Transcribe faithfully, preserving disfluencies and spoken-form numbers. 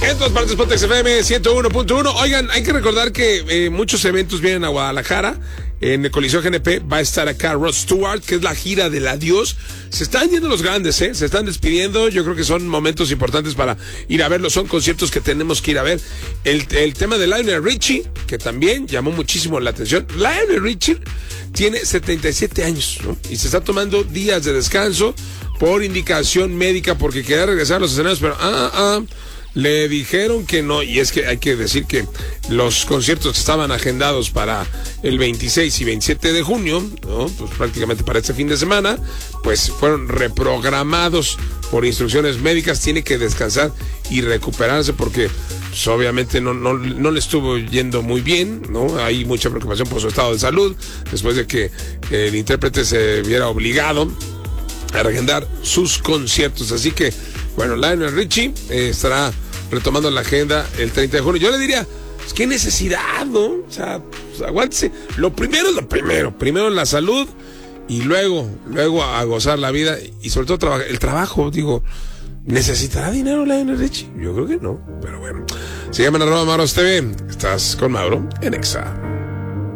En todas partes, Pontex F M ciento uno punto uno. Oigan, hay que recordar que eh, muchos eventos vienen a Guadalajara. En el Coliseo G N P va a estar acá Rod Stewart, que es la gira del adiós. Se están yendo los grandes, ¿eh? Se están despidiendo. Yo creo que son momentos importantes para ir a verlos. Son conciertos que tenemos que ir a ver. El, el tema de Lionel Richie, que también llamó muchísimo la atención. Lionel Richie tiene setenta y siete años, ¿no? Y se está tomando días de descanso por indicación médica porque quería regresar a los escenarios, pero ah, ah, le dijeron que no. Y es que hay que decir que los conciertos que estaban agendados para el veintiséis y veintisiete de junio, ¿no? Pues prácticamente para este fin de semana, pues fueron reprogramados por instrucciones médicas. Tiene que descansar y recuperarse porque pues, obviamente no, no, no le estuvo yendo muy bien, ¿no? Hay mucha preocupación por su estado de salud después de que el intérprete se viera obligado a reagendar sus conciertos. Así que, bueno, Lionel Richie eh, estará retomando la agenda el treinta de junio. Yo le diría, pues, qué necesidad, ¿no? O sea, pues, aguántese. Lo primero es lo primero. Primero la salud y luego, luego a, a gozar la vida y sobre todo traba- el trabajo. Digo, ¿necesitará dinero Lionel Richie? Yo creo que no, pero bueno. Síganme en arroba Mauro T V. Estás con Mauro en Exa.